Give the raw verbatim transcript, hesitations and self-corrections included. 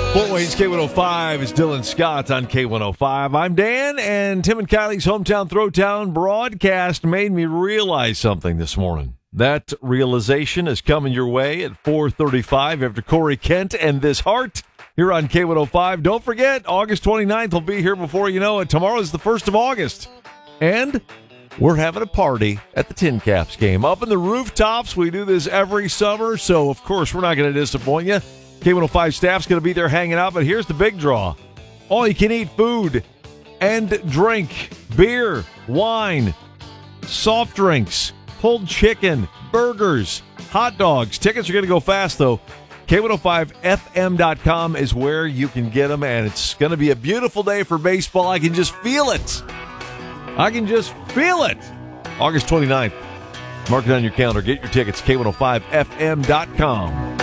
Fort Wayne's K one oh five is Dylan Scott on K one oh five. I'm Dan, and Tim and Kylie's Hometown Throwdown broadcast made me realize something this morning. That realization is coming your way at four thirty-five after Corey Kent and This Heart here on K one oh five. Don't forget, August twenty-ninth will be here before you know it. Tomorrow's the first of August. And we're having a party at the Tin Caps game. Up in the rooftops, we do this every summer, so of course we're not going to disappoint you. K one oh five staff's going to be there hanging out, but here's the big draw. All-you-can-eat food and drink, beer, wine, soft drinks, pulled chicken, burgers, hot dogs. Tickets are going to go fast, though. K one oh five F M dot com is where you can get them, and it's going to be a beautiful day for baseball. I can just feel it. I can just feel it. August twenty-ninth. Mark it on your calendar. Get your tickets, K one oh five F M dot com.